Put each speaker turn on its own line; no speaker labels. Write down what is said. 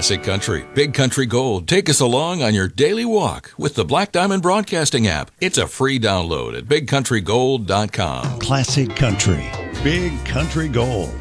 Classic Country, Big Country Gold. Take us along on your daily walk with the Black Diamond Broadcasting app. It's a free download at bigcountrygold.com.
Classic Country, Big Country Gold.